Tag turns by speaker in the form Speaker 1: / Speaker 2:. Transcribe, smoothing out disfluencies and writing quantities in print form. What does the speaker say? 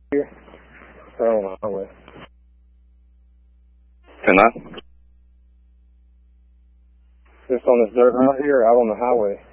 Speaker 1: here or on the highway?
Speaker 2: 10-9.
Speaker 1: Just on this dirt road here or out on the highway?